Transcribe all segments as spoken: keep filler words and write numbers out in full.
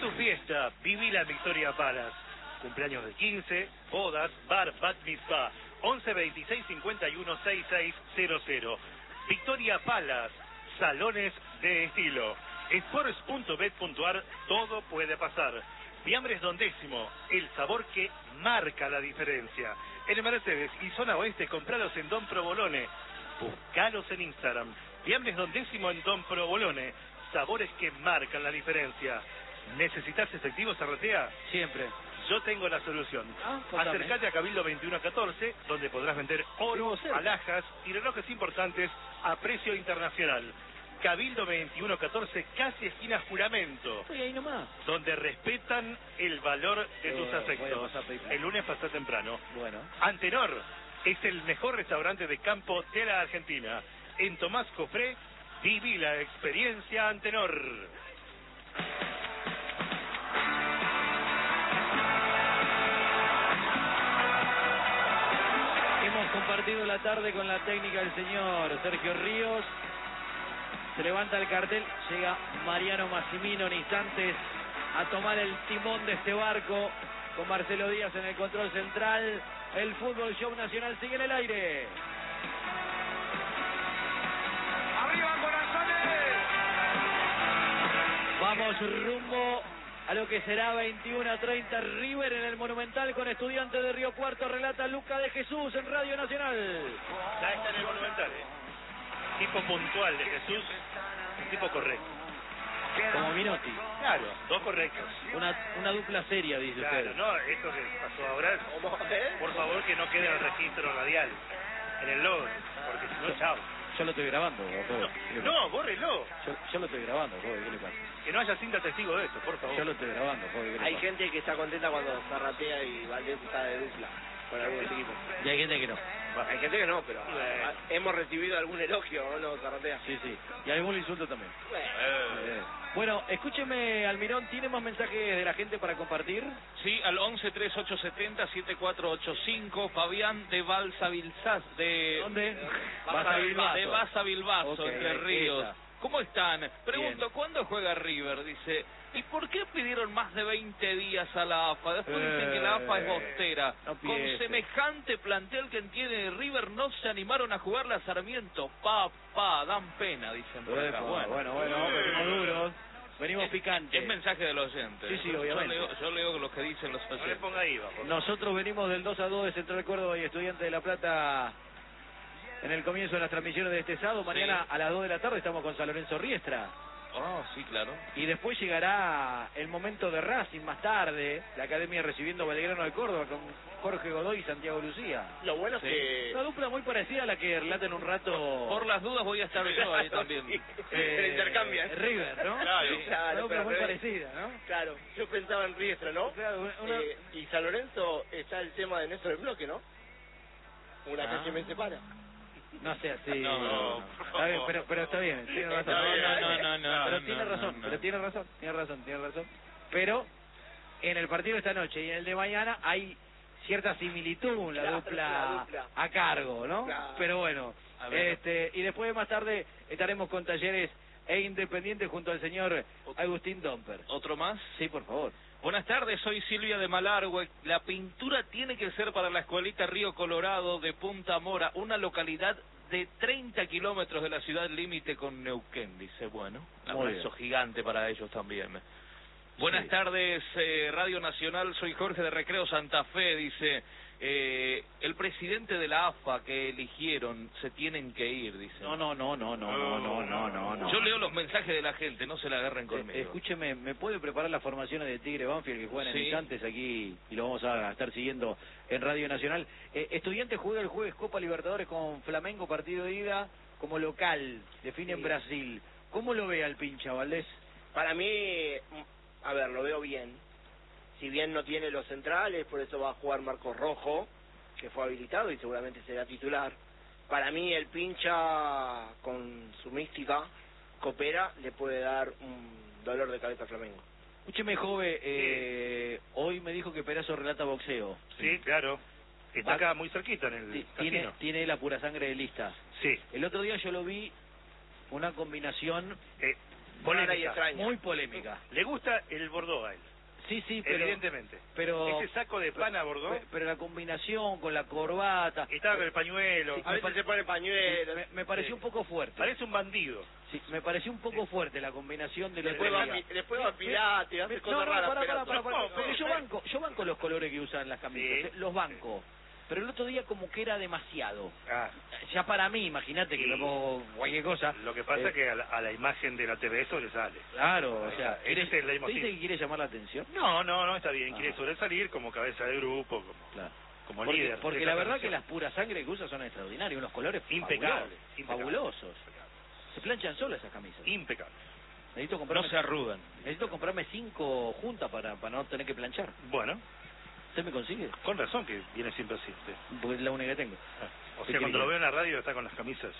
tu fiesta, vivila en Victoria Palace. Cumpleaños de quince, bodas, bar, bat mitzvah. once veintiséis cincuenta y uno sesenta y seis cero cero. Victoria Palace, salones de estilo. Sports punto bet punto ar, todo puede pasar. Fiambres Don Décimo, el sabor que marca la diferencia. En Mercedes y zona oeste, compralos en Don Provolone. Buscalos en Instagram. Fiambres Don Décimo en Don Provolone. Sabores que marcan la diferencia. ¿Necesitas efectivos, Arratea? Siempre. Yo tengo la solución. Ah, Acércate a Cabildo veintiuno catorce, donde podrás vender oro, alhajas y relojes importantes a precio internacional. Cabildo veintiuno catorce, casi esquina Juramento. Estoy ahí nomás. Donde respetan el valor de Eh, tus afectos. El lunes pasá temprano. Bueno. Antenor es el mejor restaurante de campo de la Argentina. En Tomás Cofré, viví la experiencia Antenor. Hemos compartido la tarde con la técnica del señor Sergio Ríos. Se levanta el cartel, llega Mariano Massimino en instantes a tomar el timón de este barco con Marcelo Díaz en el control central. El Fútbol Show Nacional sigue en el aire. ¡Arriba, corazones! Vamos rumbo a lo que será veintiuno a treinta River en el Monumental con Estudiantes de Río Cuarto. Relata Luca de Jesús en Radio Nacional. Ya está en el Monumental, ¿eh? Tipo puntual de Jesús, un tipo correcto. Como Minotti. Claro, dos correctos. Una, una dupla seria, dice Claro, usted. no, esto que pasó ahora, por favor que no quede en el registro radial, en el log, porque si no, chao. Yo lo estoy grabando, doctor. No, no, bórrelo. Yo, yo lo estoy grabando, joder, ¿qué le pasa? Que no haya cinta testigo de esto, por favor. Yo lo estoy grabando, joder, ¿qué le Hay pasa? gente que está contenta cuando Zarratea y Valdés está de dupla con algunos equipos. Y hay gente que no. Hay gente que no, pero Bueno. eh, hemos recibido algún elogio, ¿o no, Zarratea? Sí, sí. Y algún insulto también. Bueno, Eh. Bueno, escúcheme, Almirón, ¿tiene más mensajes de la gente para compartir? Sí, al once tres ocho setenta siete cuatro ocho cinco, Fabián de Balsa Bilsaz, de... ¿Dónde? Baza Bilbaso. De Baza Bilbaso, Ok, Entre Ríos. esa. ¿Cómo están? Pregunto, Bien. ¿cuándo juega River? Dice, ¿y por qué pidieron más de veinte días a la A F A? Después dicen que la A F A es Eh, bostera. no Con piense. semejante plantel que tiene River, no se animaron a jugar la Sarmiento. Pa, pa, dan pena, dicen por acá. Epa, bueno, bueno, bueno, venimos duros. Venimos Es- picantes. Es mensaje del oyente. Sí, sí, Yo obviamente. leo, yo leo lo que dicen los No le oyentes. ponga ahí, bajo. Nosotros venimos del dos a dos de Central Córdoba y Estudiantes de La Plata en el comienzo de las transmisiones de este sábado. Mañana a las dos de la tarde estamos con San Lorenzo Riestra. Oh, sí, claro. Y después llegará el momento de Racing más tarde, la Academia recibiendo a Belgrano de Córdoba con Jorge Godoy y Santiago Lucía. lo bueno Sí. es que... Una dupla muy parecida a la que relata en un rato Por las dudas voy a estar yo ahí también. Sí, eh, se intercambian. River, ¿no? Claro, Sí, claro, una dupla pero muy al revés. parecida, ¿no? Claro, yo pensaba en Riestra, ¿no? Claro, una- una- Eh, y San Lorenzo está el tema de Néstor el Bloque, ¿no? Una Ah. calle me separa. No sé, así. No, no, por Está bien, favor. pero, pero está bien, tiene razón. Está bien, no, no, no, pero no, tiene no, razón, no. pero tiene razón, tiene razón, tiene razón. Pero en el partido de esta noche y en el de mañana hay cierta similitud, la, Claro, dupla, la dupla. a cargo, ¿no? Claro. Pero bueno, A ver. este y después más tarde estaremos con Talleres e Independiente junto al señor Agustín Domper. ¿Otro más? Sí, por favor. Buenas tardes, soy Silvia de Malargüe. La pintura tiene que ser para la escuelita Río Colorado de Punta Mora, una localidad de treinta kilómetros de la ciudad límite con Neuquén, dice. Bueno, un Muy abrazo bien. gigante para ellos también. Buenas Sí. tardes, eh, Radio Nacional, soy Jorge de Recreo Santa Fe, dice. Eh, el presidente de la A F A que eligieron se tienen que ir, dice. No, no, no, no, no, no, no, no, no, no. Yo leo los mensajes de la gente, no se la agarren conmigo. Eh, Escúcheme, ¿me puede preparar las formaciones de Tigre Banfield que juegan en Sí. instantes aquí y lo vamos a estar siguiendo en Radio Nacional? Eh, Estudiantes juega el jueves Copa Libertadores con Flamengo, partido de ida como local, define en Sí. Brasil. ¿Cómo lo ve al pincha, Valdés? Para mí, a ver, lo veo bien. Si bien no tiene los centrales, por eso va a jugar Marcos Rojo, que fue habilitado y seguramente será titular. Para mí el pincha con su mística coopera, le puede dar un dolor de cabeza a Flamengo. Escúcheme, joven, eh, hoy me dijo que Perazo relata boxeo. Sí, claro. Está Va- acá muy cerquita en el Ti- Tiene, casino. tiene la pura sangre de lista. Sí. El otro día yo lo vi, una combinación Eh, Polémica. Polémica. Extraña. Muy polémica. Le gusta el Bordeaux a él, Sí, sí, pero... evidentemente. Pero, Ese saco de pana Bordeaux, pe- pero la combinación con la corbata... estaba con el pañuelo, Sí, A veces se pone pañuelo. Me, me pareció Sí. un poco fuerte. parece un bandido. Sí, me pareció un poco fuerte la combinación de los Después dos. va, a pi- después va a Pilates, hace No, cosas no, raras. pará, pero- pará, pará, pará. no, Pero no, yo no. banco, yo banco los colores que usan las camisas, Sí. eh, los banco. Pero el otro día como que era demasiado. Ah, Ya para mí, imagínate que Sí. me pongo cualquier cosa. lo que pasa eh, es que a la, a la imagen de la T V eso le sale. Claro, o sea, Ese es el ¿te leitmotiv. dice que quiere llamar la atención? No, no, no, está bien, Ah. quiere sobresalir como cabeza de grupo, como, Claro. como Porque, líder. porque de la esta verdad que canción. las puras sangre que usa son extraordinarios, unos colores Impecable, fabulosos, impecable. fabulosos. Se planchan solas esas camisas. Impecable. Necesito No comprarme, se arrugan. necesito comprarme cinco juntas para, para no tener que planchar. Bueno, ¿Usted me consigue? con razón que viene siempre así usted. Porque es la única que tengo. Ah, O ¿Qué sea, cuando quería? lo veo en la radio está con las camisas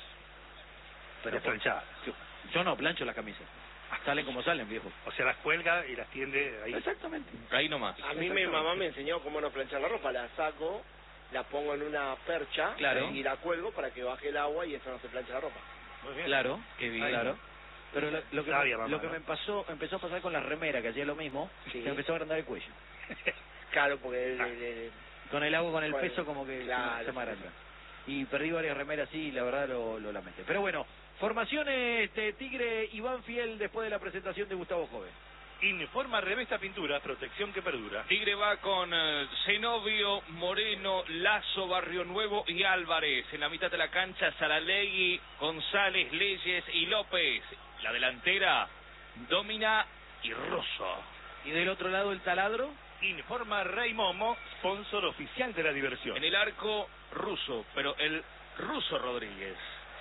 Pero planchadas. Yo, yo no plancho las camisas. Salen como salen, viejo. O sea, las cuelga y las tiende ahí. Exactamente. Ahí nomás. A mí mi mamá me enseñó cómo no planchar la ropa. La saco, la pongo en una percha Claro. y la cuelgo para que baje el agua y eso no se plancha la ropa. Muy bien. Claro, Qué bien. claro. Pero lo, lo que, Sabia me, mamá, lo que ¿no? me pasó, empezó a pasar con la remera, que hacía lo mismo, Sí. que empezó a agrandar el cuello. Claro, porque el- Ah. el- el- Con el agua, con el Bueno, peso, como que claro, se me sí, agranda. Y perdí varias remeras así y la verdad lo, lo lamenté. Pero bueno, formaciones este, Tigre y Banfield después de la presentación de Gustavo Jove. Informa Revesta Pintura, protección que perdura. Tigre va con eh, Zenobio, Moreno, Lazo, Barrio Nuevo y Álvarez. En la mitad de la cancha, Saralegui, González, Leyes y López. La delantera, Domina y Rosso. Y del otro lado el taladro. Informa Rey Momo, sponsor oficial de la diversión. En el arco, Russo, pero el Russo Rodríguez.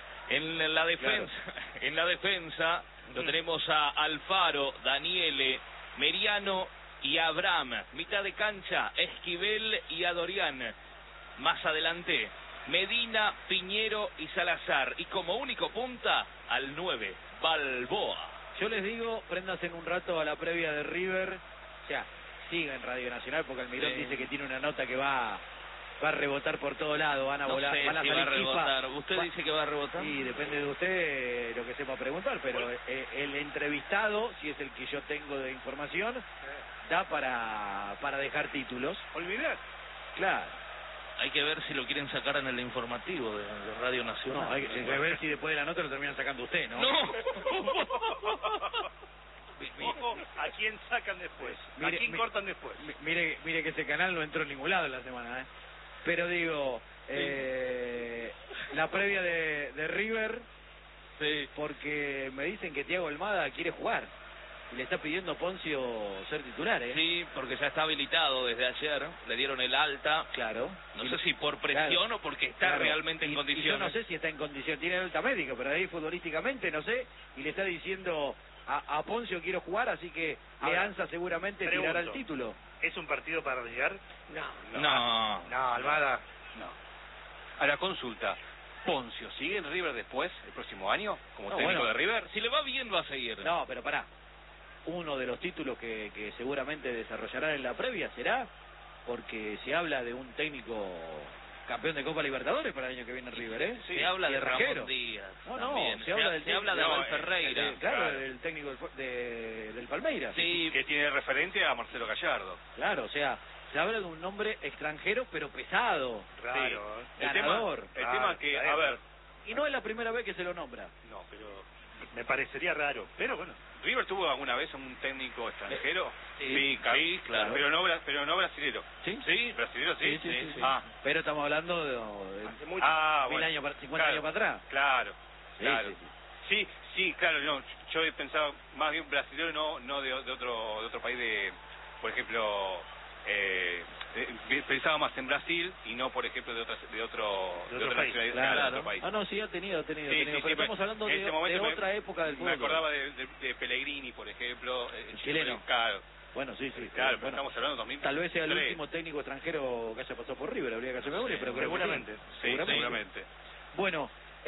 En la defensa, en la defensa lo tenemos a Alfaro, Daniele, Meriano y Abraham. Mitad de cancha, Esquivel y Adorián. Más adelante, Medina, Piñero y Salazar. Y como único punta, al nueve, Balboa. Yo les digo, préndanse en un rato a la previa de River. O sea, siga en Radio Nacional porque Almirón Sí. dice que tiene una nota que va, va a rebotar por todo lado. Van a No volar, sé van a si va a salir chispas. rebotar. ¿Usted Va- dice que va a rebotar? Sí, depende de usted eh, lo que sepa preguntar, pero eh, el entrevistado, si es el que yo tengo de información, da para, para dejar títulos. Olvidar. Claro. Hay que ver si lo quieren sacar en el informativo de, de Radio Nacional. No, hay que, hay que ver si después de la nota lo terminan sacando usted, ¿no? ¡No! Ojo, ¿a quién sacan después? Mire, ¿A quién mi- cortan después? Mi- Mire, mire que ese canal no entró en ningún lado en la semana, ¿eh? Pero digo, eh, la previa de, de River, Sí. porque me dicen que Thiago Almada quiere jugar y le está pidiendo a Poncio ser titular, ¿eh? Sí, porque ya está habilitado desde ayer, le dieron el alta, Claro. no Y sé lo- si por presión claro, o porque está claro. realmente en Y- condiciones. Y yo no sé si está en condición, tiene alta médica, pero ahí futbolísticamente no sé, y le está diciendo a, a Poncio quiero jugar, así que Ahora, Leanza seguramente pregunto. tirará el título. ¿Es un partido para llegar? No. No. No, Almada. No. A la consulta, ¿Poncio sigue en River después, el próximo año, como No, técnico bueno. de River? Si le va bien, va a seguir. No, pero pará. Uno de los títulos que, que seguramente desarrollarán en la previa será porque se habla de un técnico campeón de Copa Libertadores para el año que viene en River, ¿eh? Se habla Y de extranjero. Ramón Díaz. No, no, también. se habla del se habla de técnico- Abel no, Ferreira. Eh, claro, Claro. el técnico del, fu- de- del Palmeiras. Sí, Que tiene referente a Marcelo Gallardo. Claro, o sea, se habla de un nombre extranjero pero pesado. Raro. ¿eh? El Ganador. tema, el Ah, tema que, está a bien. ver, Y no es la primera vez que se lo nombra. no, pero Me parecería raro, pero bueno. ¿River tuvo alguna vez un técnico extranjero? Sí, ca- sí, claro. Pero no, bra- pero no brasilero. ¿Sí? ¿Sí? ¿Brasilero sí? Sí, sí, sí, sí. Ah, Pero estamos hablando de, de Hace mucho. ah mil bueno. años, para- cincuenta Claro, años para atrás. Claro, Sí, claro. sí, sí. Sí, sí, claro, no, yo he pensado más bien brasilero, no no de, de otro de otro país de, por ejemplo, eh, eh, pensaba más en Brasil y no, por ejemplo, de, otras, de otro De de otro otra país, nacionalidad, Claro. de otro país. Ah, no, sí, ha tenido, ha tenido, Sí, ha tenido. sí, pero sí, estamos hablando en de, ese momento de me- otra época del fútbol. Me acordaba de, de, de Pellegrini, por ejemplo. eh, El chileno. Claro, Bueno, sí, sí. claro, pero bueno, estamos hablando de dos mil tres. tal vez sea el último técnico extranjero que haya pasado por River, habría que hacer memoria, pero creo que seguramente. sí. Sí, seguramente. Bueno,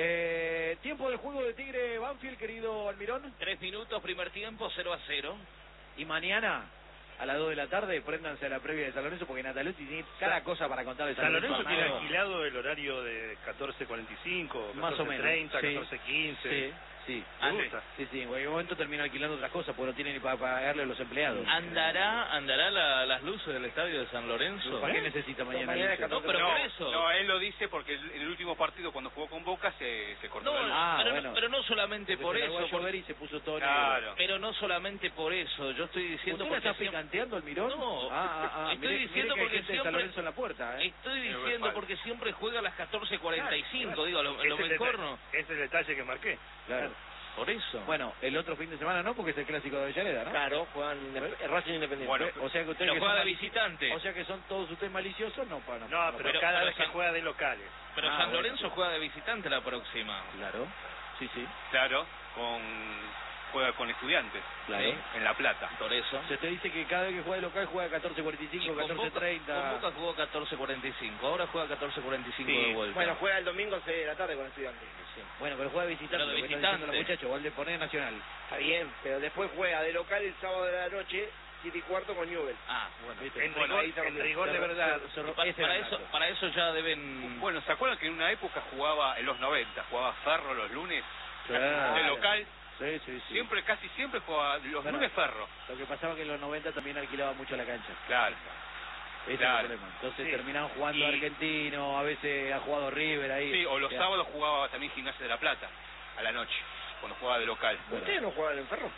eh, tiempo de juego de Tigre Banfield, querido Almirón. tres minutos, primer tiempo, cero a cero. Y mañana, a las dos de la tarde, préndanse a la previa de San Lorenzo, porque Natalucci tiene cada cosa para contar de San, San Lorenzo tiene Fernando. alquilado el horario de catorce cuarenta y cinco, Más o catorce menos, treinta, sí. catorce quince. Sí, Sí. Ah, Me sí. gusta. Sí, sí, en cualquier momento termina alquilando otras cosas porque no tiene ni para pagarle a los empleados. ¿Andará, andará la- las luces del estadio de San Lorenzo? ¿Para qué necesita mañana? Mañana luces? No, pero no, por eso. no, él lo dice porque el- en el último partido cuando jugó con Boca se, se cortó No, la luz. Ah, pero, bueno. no, pero no solamente Porque por se largó eso, a por- llover y se puso todo Claro. negro. pero no solamente por eso. Yo estoy diciendo ¿Usted la porque está siempre- picanteando el Mirón? No, ah, ah, ah. estoy mire- diciendo mire que hay porque gente de San siempre- Lorenzo en la puerta, ¿eh? Estoy Me diciendo respalda. porque siempre juega a las catorce cuarenta y cinco, digo, a lo, a lo Ese es el mejor detalle- no. ese es el detalle que marqué. Claro. Por eso. Bueno, el otro fin de semana no, porque es el clásico de Avellaneda, ¿no? Claro, juegan Indep- Racing Independiente. Bueno, O sea que ustedes pero que juega son de malici- visitante. O sea que son todos ustedes maliciosos, no para. No, pero, pero- cada pero vez que San- juega de locales. Pero Ah, San bueno, Lorenzo sí. juega de visitante la próxima. Claro. Sí, sí. Claro, con juega con Estudiantes Claro. ¿sí? en La Plata. Por eso. O sea, usted dice que cada vez que juega de local juega catorce cuarenta y Y cinco, con catorce Boca, treinta. con Boca jugó catorce cuarenta y cinco, ahora juega catorce cuarenta y cinco Sí. de vuelta. Bueno, juega el domingo seis de la tarde con Estudiantes. Bueno, pero juega de visitante. Pero de lo que están diciendo visitante. los muchachos, igual de poner Nacional. Está bien, pero después juega de local el sábado de la noche, siete y cuarto con Newell. Ah, Bueno, ¿viste? En Bueno, rigor, ahí se en rompió. rigor de Se- verdad. se- se- y pa- ese para, era el eso, dato. para eso ya deben... Bueno, ¿se acuerdan que en una época jugaba, en los noventa, jugaba Ferro los lunes? Claro. De local, Sí, sí, sí. siempre, casi siempre jugaba los Bueno. lunes Ferro. Lo que pasaba que en los noventa también alquilaba mucho la cancha. Claro. Ese Claro. es el problema. Entonces Sí. terminaban jugando Y- Argentino, a veces ha jugado River ahí. Sí, o los sea, sábados jugaba también Gimnasia de La Plata, a la noche, cuando jugaba de local. ¿Ustedes no juegan en Ferro?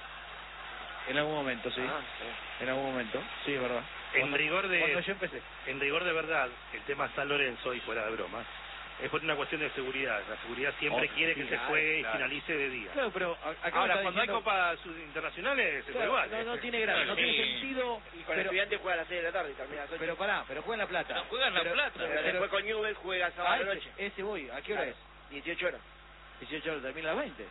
En algún momento, sí. Ah, sí. En algún momento. Sí, es verdad. En Cuando- rigor de- Cuando yo empecé. En rigor de verdad, el tema San Lorenzo, y fuera de broma, es por una cuestión de seguridad. La seguridad siempre Oh, quiere sí, que se claro, juegue claro. y finalice de día. Claro, pero a- acá Ahora, está cuando hay diciendo- copas sud- internacionales, es Claro, igual. no, no ¿eh? tiene gracia, no Sí. tiene sentido. Y con Pero, Estudiantes juega a las seis de la tarde y termina a las ocho. pero pará, pero juega en La Plata. Pero juega en La Plata. Pero pero- después con Newell juega sábado Ah, a la ese, noche. ese voy. ¿A qué hora Claro. es? dieciocho horas. dieciocho horas, termina a las veinte.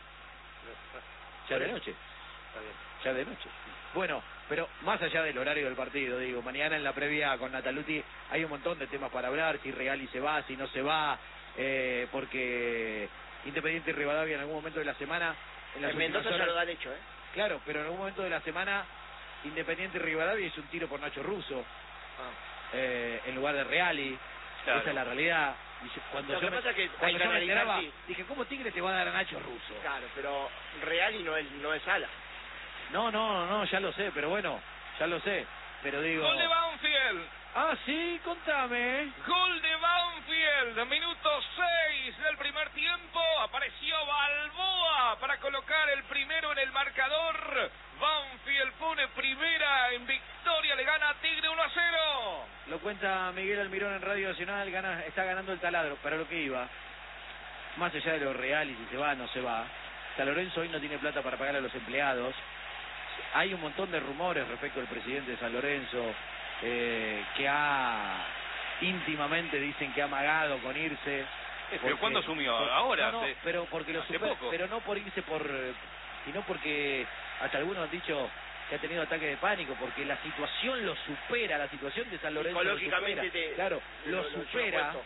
Ya de noche. Está bien. Ya de noche. Bueno, pero más allá del horario del partido, digo, mañana en la previa con Nataluti hay un montón de temas para hablar, si Regali se va, si no se va, eh, porque Independiente y Rivadavia en algún momento de la semana... En las En Mendoza últimas ya lo horas- dan hecho, ¿eh? Claro, pero en algún momento de la semana Independiente y Rivadavia hizo un tiro por Nacho Russo Ah. eh, en lugar de Reali. Claro. Esa es la realidad. Y yo- cuando Lo yo que me, pasa es que hay cuando que yo me analizar, enteraba, sí. dije, ¿cómo Tigre te va a dar a Nacho Russo? Claro, pero Reali no es, no es ala. No, no, no, ya lo sé, pero bueno, ya lo sé. Pero digo... Gol de Banfield. Ah, sí, contame. Gol de Banfield, minuto seis del primer tiempo, apareció Balboa para colocar el primero en el marcador. Banfield pone primera en victoria, le gana a Tigre uno a cero. Lo cuenta Miguel Almirón en Radio Nacional, gana, está ganando el taladro, para lo que iba. Más allá de lo real y si se va o no se va. San Lorenzo hoy no tiene plata para pagar a los empleados. Hay un montón de rumores respecto al presidente de San Lorenzo, eh, que ha íntimamente dicen que ha amagado con irse. ¿Pero porque- cuándo asumió? por- Ahora, No, no, hace- pero porque lo hace super- poco. pero no por irse por, eh, sino porque hasta algunos han dicho que ha tenido ataque de pánico, porque la situación lo supera, la situación de San Lorenzo lo Psicológicamente supera. te- Claro, lo, lo- lo- yo lo supera. cuento.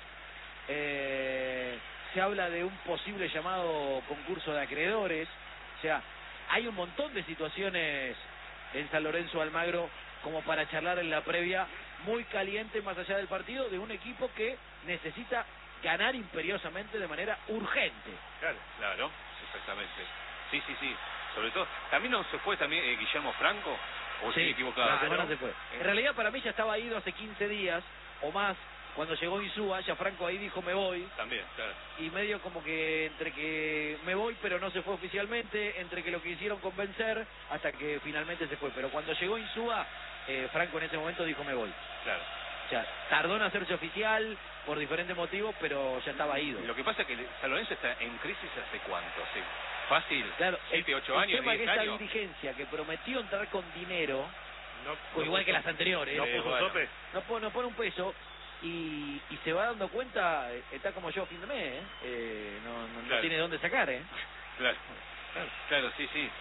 Eh, se habla de un posible llamado concurso de acreedores, o sea, hay un montón de situaciones en San Lorenzo Almagro como para charlar en la previa, muy caliente más allá del partido, de un equipo que necesita ganar imperiosamente de manera urgente. Claro. Claro, exactamente. Sí, sí, sí. Sobre todo, ¿también no se fue también eh, Guillermo Franco? ¿O estoy equivocado? la semana se fue. En realidad para mí ya estaba ido hace quince días o más, cuando llegó Insúa, ya Franco ahí dijo me voy, También, claro. y medio como que entre que me voy pero no se fue oficialmente, entre que lo quisieron convencer hasta que finalmente se fue. Pero cuando llegó Insúa, eh, Franco en ese momento dijo me voy. Claro. O sea, tardó en hacerse oficial por diferentes motivos, pero ya estaba ido. Lo que pasa es que San Lorenzo está en crisis hace cuánto, sí. Fácil, Claro, siete, el- ocho el años, tema diez que esta años. dirigencia que prometió entrar con dinero, No, pues igual que las anteriores, no Eh, puso bueno. tope. no pone, no pone un peso y, y se va dando cuenta, eh, está como yo a fin de mes, ¿eh? Eh, no, no, no Claro. tiene dónde sacar, ¿eh? Claro, claro, sí, sí.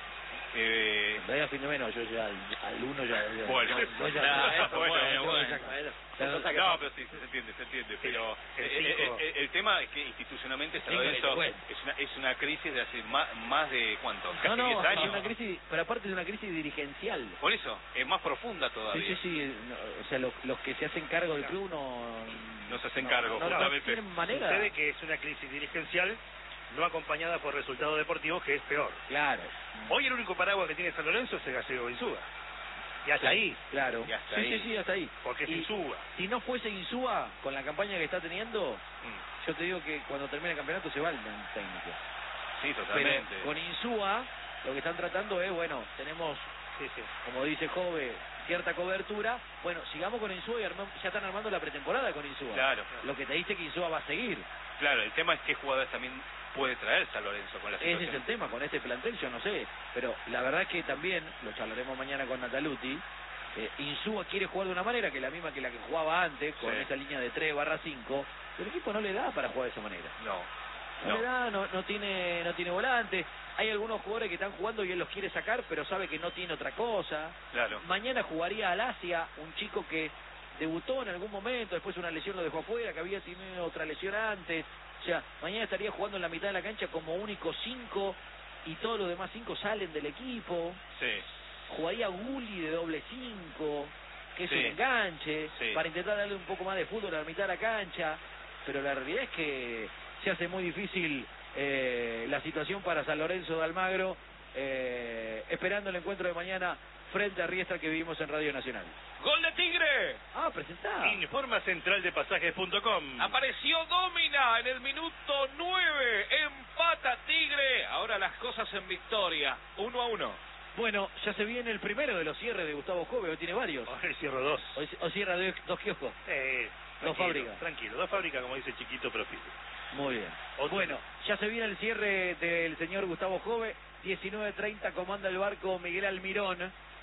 Eh, En realidad a fin de mes no, yo ya al, al uno ya... ya- Bueno. no, ya- Ah, ya- eso, bueno, ya- bueno. ya- Bueno, Ya- son cosas que no, pasan. pero sí, se entiende, se entiende. Pero el eh, eh, cinco- eh, el tema es que institucionalmente San cinco y Lorenzo después. es una, es una crisis de hace más, más de, ¿cuánto? Casi No, no, diez es años. una crisis, pero aparte es una crisis dirigencial. Por eso, es más profunda Sí, todavía. sí, sí, no, o sea, los, los que se hacen cargo del club no... No se hacen no- cargo, no, no justamente. tienen manera. Sucede que es una crisis dirigencial no acompañada por resultados deportivos, que es peor. Claro. Hoy el único paraguas que tiene San Lorenzo es el Gallego Insúa. Y hasta Sí, ahí. Claro. Y hasta sí, ahí. sí, sí, hasta ahí. Porque es Y Insúa. Si no fuese Insúa, con la campaña que está teniendo, Mm. yo te digo que cuando termine el campeonato se va el técnico. Sí, Pero totalmente. con Insúa, lo que están tratando es, bueno, tenemos, Sí, sí. como dice Jove, cierta cobertura. Bueno, sigamos con Insúa y armamos, ya están armando la pretemporada con Insúa. Claro, Lo que te dice que Insúa va a seguir. claro. El tema es qué jugadores también puede traer San Lorenzo con la Ese situación. es el tema, con este plantel yo no sé. Pero la verdad es que también, lo charlaremos mañana con Nataluti, eh, Insúa quiere jugar de una manera que es la misma que la que jugaba antes, con Sí. esa línea de tres barra cinco, pero el equipo no le da para jugar de esa manera. No, No, no. le da, no, no tiene no tiene volante. Hay algunos jugadores que están jugando y él los quiere sacar, pero sabe que no tiene otra cosa. Claro. Mañana jugaría al Asia, un chico que debutó en algún momento, después una lesión lo dejó afuera, que había tenido otra lesión antes. O sea, mañana estaría jugando en la mitad de la cancha como único cinco y todos los demás cinco salen del equipo. Sí. Jugaría Gulli de doble cinco, que es Sí. un enganche, Sí. para intentar darle un poco más de fútbol a la mitad de la cancha. Pero la realidad es que se hace muy difícil eh, la situación para San Lorenzo de Almagro, eh, esperando el encuentro de mañana frente a Riestra que vivimos en Radio Nacional. ¡Gol de Tigre! Ah, presentá. Informa central de pasajes punto com. Apareció Domina en el minuto nueve. Empata Tigre. Ahora las cosas en victoria. Uno a uno. Bueno, ya se viene el primero de los cierres de Gustavo Jove, hoy tiene varios. Hoy cierro dos. Hoy, hoy cierra dos, dos kioscos. Eh, Dos tranquilo, fábricas. Tranquilo, dos fábricas, como dice Chiquito, pero fíjate. Muy bien. Otro. Bueno, ya se viene el cierre del señor Gustavo Jove. diecinueve treinta comanda el barco Miguel Almirón.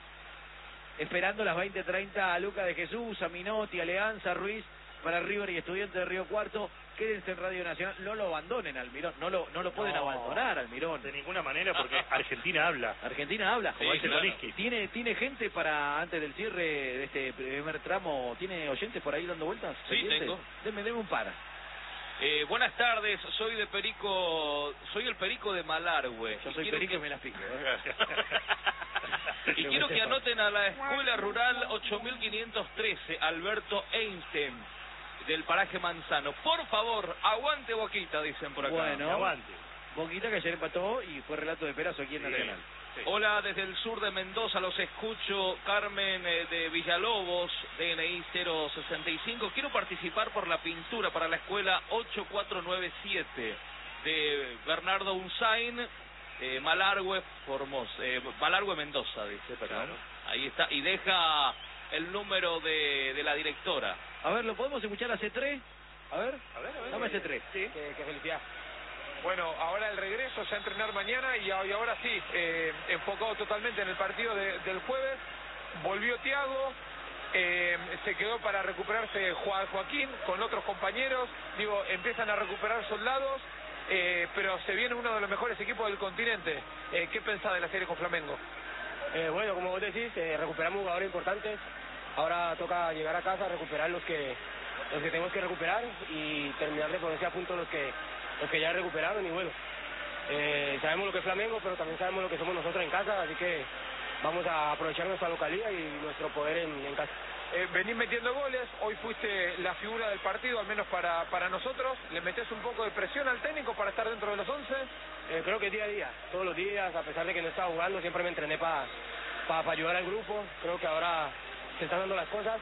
Esperando las veinte treinta a Luca de Jesús, a Minotti, a Leanza, Ruiz, para River y Estudiantes de Río Cuarto. Quédense en Radio Nacional. No lo abandonen, Almirón. No lo, no lo pueden No, abandonar, Almirón. De ninguna manera, porque Argentina habla. Argentina habla, como Sí, dice claro. Poliski. ¿Tiene, ¿Tiene gente para, antes del cierre de este primer tramo, tiene oyentes por ahí dando vueltas? Sí, ¿Pendientes? tengo. Deme, deme un par. Eh, buenas tardes, soy de Perico, soy el Perico de Malargüe. Yo Y soy quiero perico que- y me las pico. ¿eh? Y Que quiero me que sepa. anoten a la Escuela Rural ocho mil quinientos trece, Alberto Einstein, del paraje Manzano. Por favor, aguante Boquita, dicen por acá. Bueno. Aguante. Boquita que ayer empató y fue relato de Perazo aquí en Sí. Nacional. Sí. Hola, desde el sur de Mendoza los escucho. Carmen eh, de Villalobos, D N I cero sesenta y cinco. Quiero participar por la pintura para la escuela ocho cuatro nueve siete de Bernardo Unzain, eh, Malargüe, Formosa, eh, Malargüe Mendoza, dice, perdón. Claro. Ahí está, y deja el número de, de la directora. A ver, ¿lo podemos escuchar a C tres? A ver, A ver, a ver. dame C tres. Sí. Qué, qué felicidad. Bueno, ahora el regreso, se va a entrenar mañana y, a- y ahora sí, eh, enfocado totalmente en el partido de- del jueves. Volvió Thiago, eh, se quedó para recuperarse Juan Joaquín con otros compañeros. Digo, empiezan a recuperar soldados, eh, pero se viene uno de los mejores equipos del continente. Eh, ¿Qué pensás de la serie con Flamengo? Eh, bueno, como vos decís, eh, recuperamos jugadores importantes. Ahora toca llegar a casa, recuperar los que los que tenemos que recuperar y terminar de ponerse a punto los que los que ya recuperaron. Y bueno, eh, sabemos lo que es Flamengo, pero también sabemos lo que somos nosotros en casa, así que vamos a aprovechar nuestra localidad y nuestro poder en, en casa. Eh, venís metiendo goles, hoy fuiste la figura del partido, al menos para, para nosotros. ¿Le metés un poco de presión al técnico para estar dentro de los once? Eh, creo que día a día, todos los días, a pesar de que no estaba jugando, siempre me entrené para pa, pa ayudar al grupo. Creo que ahora se están dando las cosas.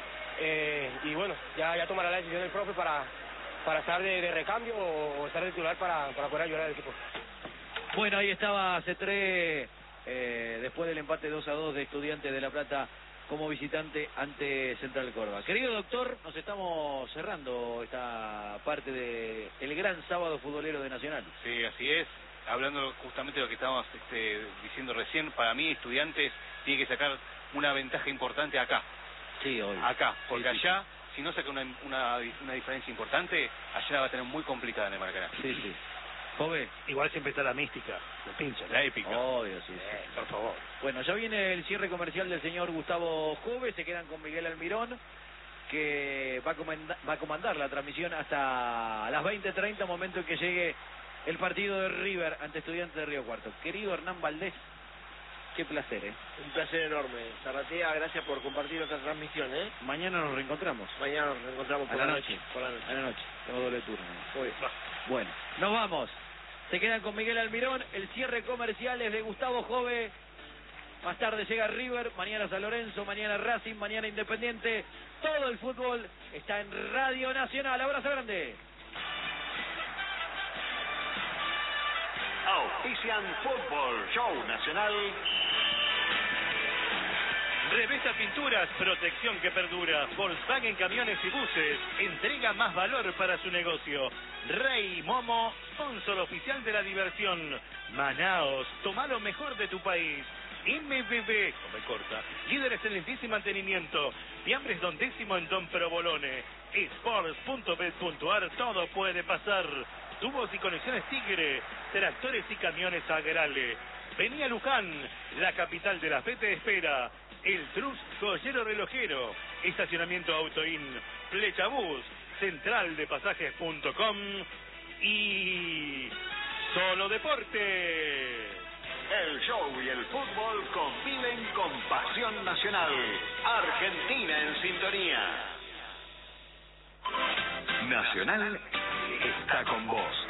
Eh, y bueno, ya, ya tomará la decisión el profe para, para estar de, de recambio o, o estar de titular para, para poder ayudar al equipo. Bueno, ahí estaba C tres eh, después del empate dos a dos de Estudiantes de La Plata como visitante ante Central Córdoba. Querido doctor, nos estamos cerrando esta parte de el gran sábado futbolero de Nacional. Sí, así es. Hablando justamente de lo que estábamos este, diciendo recién, para mí Estudiantes tiene que sacar una ventaja importante acá. Sí, hoy. Acá, porque Sí, sí, allá, si no saca una, una, una diferencia importante, allá la va a tener muy complicada en el Maracaná. Sí, sí. Jove. Igual siempre está la mística, la pincha. La épica. Obvio, sí, sí. Por favor. Bueno, ya viene el cierre comercial del señor Gustavo Jove, se quedan con Miguel Almirón, que va a, comanda- va a comandar la transmisión hasta las veinte treinta, momento en que llegue el partido de River ante Estudiantes de Río Cuarto. Querido Hernán Valdés, qué placer, ¿eh? Un placer enorme. Zaratea, gracias por compartir otra transmisión, ¿eh? Mañana nos reencontramos. Mañana nos reencontramos A por la la noche. Por la noche. A la noche. Tengo doble turno. Muy bien. Bueno, nos vamos. Se quedan con Miguel Almirón. El cierre comercial es de Gustavo Jove. Más tarde llega River, mañana San Lorenzo, mañana Racing, mañana Independiente. Todo el fútbol está en Radio Nacional. Abrazo grande. Auspician Fútbol Show Nacional. Revesa Pinturas, protección que perdura. Volkswagen Camiones y Buses, entrega más valor para su negocio. Rey Momo, sponsor oficial de la diversión. Manaos, toma lo mejor de tu país. M B B, come corta, líderes en limpieza y mantenimiento. Fiambres Don Décimo en Don Provolone. Sports punto bet punto ar, todo puede pasar. Tubos y conexiones Tigre, tractores y camiones Agrale. Vení a Luján, la capital de la fe te espera. El Trus Joyero Relojero, estacionamiento Autoin, Flechabús, central de pasajes punto com y Solo Deporte. El show y el fútbol conviven con pasión nacional. Argentina en sintonía. Nacional está con vos.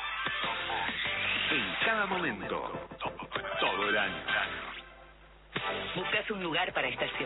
En cada momento. Todo el año. ¿Buscas un lugar para estacionar?